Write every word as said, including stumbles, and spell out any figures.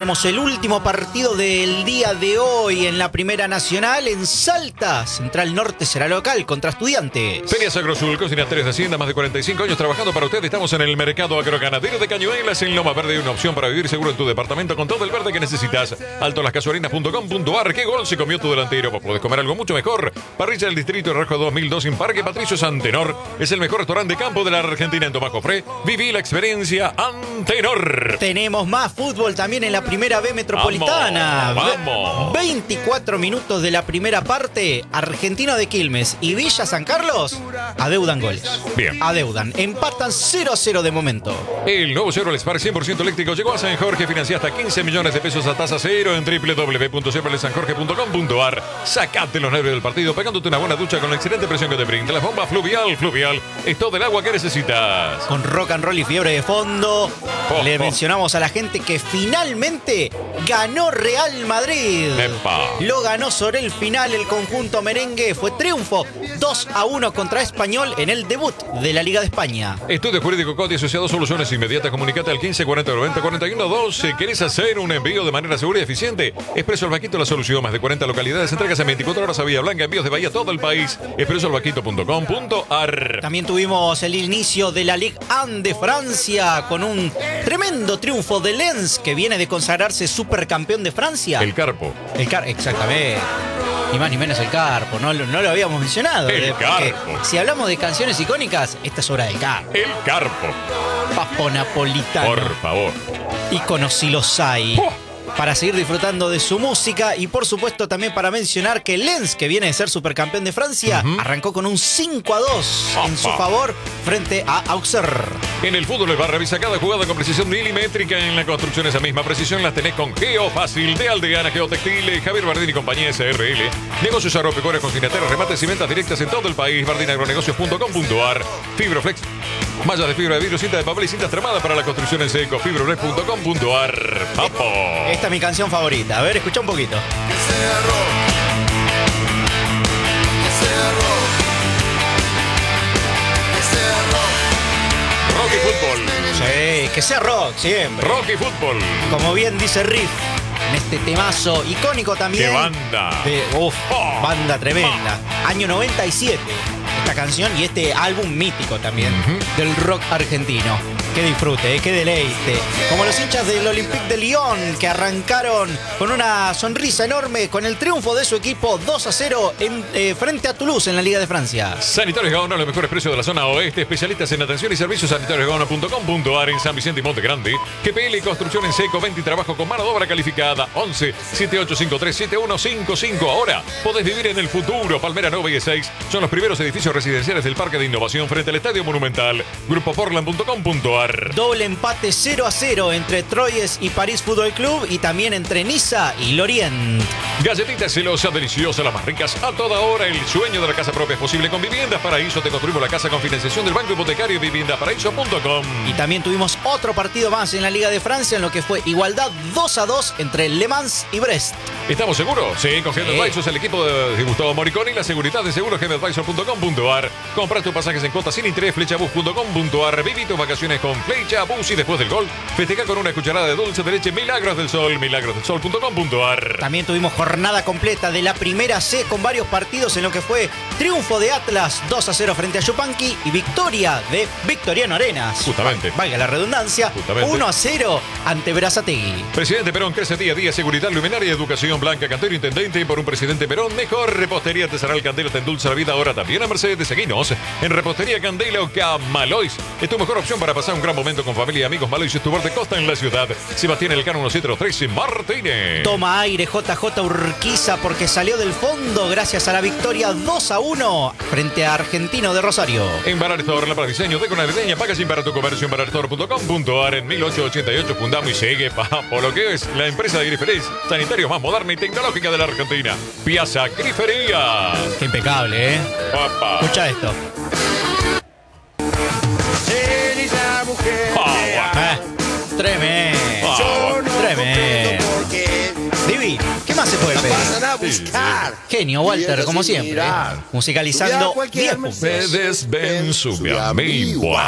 tenemos el último partido del día de hoy en la Primera Nacional en Salta. Central Norte será local contra Estudiantes. Ferias Agrosul, cocina tres de Hacienda, más de cuarenta y cinco años trabajando para usted. Estamos en el mercado agroganadero de Cañuelas, en Loma Verde. Una opción para vivir seguro en tu departamento con todo el verde que necesitas. alto las casuarinas punto com punto ar. ¿Qué gol se comió tu delantero? Vos podés comer algo mucho mejor. Parrilla del Distrito de Rajo dos mil dos en Parque Patricio Antenor. Es el mejor restaurante de campo de la Argentina en Tomás Jofré. Viví la experiencia Antenor. Tenemos más fútbol también en la Primera B Metropolitana. Vamos, vamos. veinticuatro minutos de la primera parte. Argentino de Quilmes y Villa San Carlos adeudan goles. Bien. Adeudan. Empatan cero a cero de momento. El nuevo Chevrolet Spark cien por ciento eléctrico llegó a San Jorge. Financia hasta quince millones de pesos a tasa cero en doble u doble u doble u punto chevrolet san jorge punto com punto ar. Sacate los nervios del partido pegándote una buena ducha con la excelente presión que te brinda la bomba Fluvial. Fluvial es todo el agua que necesitas. Con rock and roll y fiebre de fondo, Oh, le oh. mencionamos a la gente que finalmente ganó Real Madrid. Epa. Lo ganó sobre el final el conjunto merengue. Fue triunfo dos a uno contra Español en el debut de la Liga de España. Estudio Jurídico Coti Asociado, soluciones inmediatas. Comunicate al quince cuarenta noventa cuarenta y uno doce. ¿Querés hacer un envío de manera segura y eficiente? Expreso El Vaquito, la solución. Más de cuarenta localidades. Entregas en veinticuatro horas a Villa Blanca. Envíos de Bahía a todo el país. expreso el vaquito punto com punto ar. También tuvimos el inicio de la Ligue uno de Francia con un tremendo triunfo de Lens, que viene de consagrarse supercampeón de Francia. El Carpo. El Car exactamente. Ni más ni menos el Carpo, no, lo- no lo habíamos mencionado. El eh, porque Carpo. Si hablamos de canciones icónicas, esta es obra del Carpo. El Carpo. Papo napolitano. Por favor. Íconos si los hay. Oh. Para seguir disfrutando de su música y por supuesto también para mencionar que Lens, que viene de ser supercampeón de Francia, Uh-huh. arrancó con un cinco a dos en su Opa. favor frente a Auxerre. En el fútbol, el bar revisa cada jugada con precisión milimétrica. En la construcción, esa misma precisión las tenés con Geo Fácil de Aldeana Geotextil, Javier Bardín y compañía S R L. Negocios agropecuarios con finateras, remates y ventas directas en todo el país. bardín agronegocios punto com punto ar. Fibroflex. Mallas de fibra de vidrio, cinta de papel y cinta tremada para la construcción en seco. Fibroflex punto com punto ar. ¡Papo! Esta es mi canción favorita. A ver, escucha un poquito. Que sea rock, que sea rock, que sea rock. Rocky Fútbol. Sí, que sea rock siempre. Rocky Fútbol. Como bien dice Riff, en este temazo icónico también. ¡Qué banda! De, uf, Oh. banda tremenda. Año noventa y siete. Esta canción y este álbum mítico también Ujú. del rock argentino. Qué disfrute, eh, qué deleite. Como los hinchas del Olympique de Lyon, que arrancaron con una sonrisa enorme con el triunfo de su equipo dos a cero en, eh, frente a Toulouse en la Liga de Francia. Sanitarios Gaona, los mejores precios de la zona oeste. Especialistas en atención y servicios. sanitarios gaona punto com punto ar en San Vicente y Monte Grande. G P L Construcción en seco. Venta y trabajo con mano de obra calificada. once, setenta y ocho cincuenta y tres, setenta y uno cincuenta y cinco. Ahora podés vivir en el futuro. Palmera nueve y seis son los primeros edificios residenciales del Parque de Innovación frente al Estadio Monumental. grupo portland punto com punto ar. Doble empate cero a cero entre Troyes y París Fútbol Club y también entre Niza y Lorient. Galletitas celosas, deliciosas, las más ricas a toda hora. El sueño de la casa propia es posible con Viviendas Paraíso. Te construimos la casa con financiación del Banco Hipotecario vivienda paraíso punto com. Y también tuvimos otro partido más en la Liga de Francia en lo que fue igualdad dos a dos entre Le Mans y Brest. ¿Estamos seguros? Sí, con Head Sí. Advisors, el equipo de, de Gustavo Moriconi, la seguridad de seguro, head advisor punto com punto ar. Compra tus pasajes en cuotas sin interés, flechabus punto com punto ar. Viví tus vacaciones con Flechabus y después del gol, festeja con una cucharada de dulce de leche Milagros del Sol, milagros del sol punto com punto ar. También tuvimos jornada completa de la Primera C con varios partidos en lo que fue triunfo de Atlas dos a cero frente a Yupanqui y victoria de Victoriano Arenas. Justamente. Valga la redundancia, Justamente. uno a cero ante Berazategui. Presidente Perón crece día a día, seguridad, luminaria, educación, Blanca Cantero, intendente. Por un presidente Perón, mejor repostería artesanal Candela te endulza la vida. Ahora también a Mercedes. Seguinos en Repostería Candela o Camalois. Es tu mejor opción para pasar un gran momento con familia y amigos. Malois es tu bar de costa en la ciudad. Sebastián Elcano uno siete dos tres Martínez. Toma aire J J Urquiza porque salió del fondo gracias a la victoria dos a uno frente a Argentino de Rosario. En Barar Store, la para diseño, deco navideña, packaging para tu comercio en barar store punto com punto ar. En mil ochocientos ochenta y ocho fundamos y sigue, papo, lo que es la empresa de griferías sanitarios más moderna y tecnológica de la Argentina. Piazza Grifería. Qué impecable, ¿eh? Papá. Escucha esto. Ser esa mujer Ah, Ah, tremendo. Ah, Tremendo. porque Divino. ¿Qué más se puede la pedir? pasan a buscar. Genio, Walter, Y como sin siempre. ¿eh? mirar. Musicalizando Subí a cualquier diez puntos. Mercedes Benz, sube a mi. Buah.